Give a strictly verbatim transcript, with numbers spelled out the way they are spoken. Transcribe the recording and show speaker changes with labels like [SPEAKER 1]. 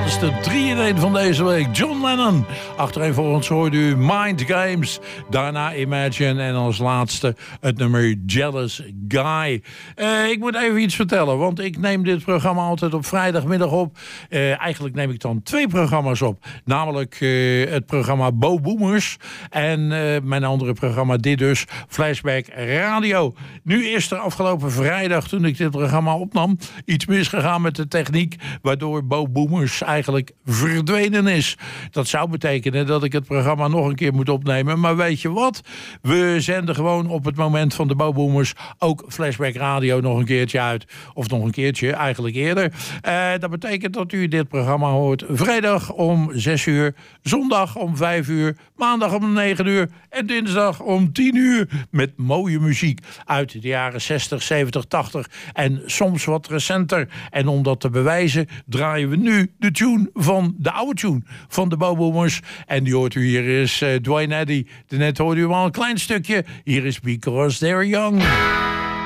[SPEAKER 1] is de drie in één van deze week. John Lennon. Achtereenvolgens hoorde u Mind Games. Daarna Imagine. En als laatste het nummer Jealous Guy. Uh, ik moet even iets vertellen. Want ik neem dit programma altijd op vrijdagmiddag op. Uh, eigenlijk neem ik dan twee programma's op. Namelijk uh, het programma Bo Boomers. En uh, mijn andere programma dit dus. Flashback Radio. Nu is er afgelopen vrijdag toen ik dit programma opnam iets misgegaan met de techniek. Waardoor Bo Boomers eigenlijk verdwenen is. Dat zou betekenen dat ik het programma nog een keer moet opnemen. Maar weet je wat? We zenden gewoon op het moment van de Bo Boomers ook Flashback Radio nog een keertje uit. Of nog een keertje, eigenlijk eerder. Uh, dat betekent dat u dit programma hoort vrijdag om zes uur, zondag om vijf uur, maandag om negen uur en dinsdag om tien uur. Met mooie muziek uit de jaren zestig, zeventig, tachtig en soms wat recenter. En om dat te bewijzen draaien we nu de tune van de oude tune van de Bo Boomers. En die hoort u hier is uh, Dwayne Eddy. Net hoorde u al een klein stukje. Hier is Because They're Young.